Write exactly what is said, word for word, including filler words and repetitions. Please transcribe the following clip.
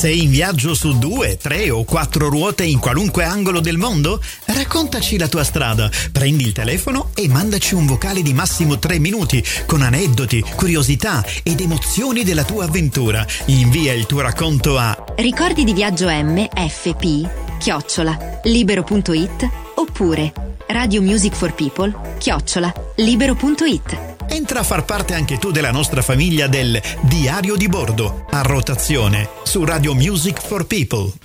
Sei in viaggio su due, tre o quattro ruote in qualunque angolo del mondo? Raccontaci la tua strada, prendi il telefono e mandaci un vocale di massimo tre minuti con aneddoti, curiosità ed emozioni della tua avventura. Invia il tuo racconto a ricordi di viaggio M F P chiocciola libero punto it oppure Radio Music for People chiocciola libero punto it. Entra a far parte anche tu della nostra famiglia del Diario di Bordo, a rotazione, su Radio Music for People.